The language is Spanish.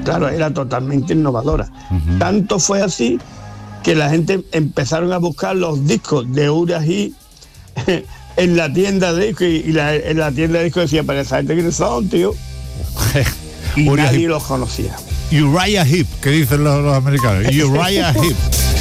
claro, era totalmente innovadora. Tanto fue así que la gente empezaron a buscar los discos de Uriah Heep en la tienda de discos en la tienda de discos decía, pero esa gente quiénes son, tío. Y nadie los conocía. Uriah Heep, que dicen los americanos. Uriah Heep.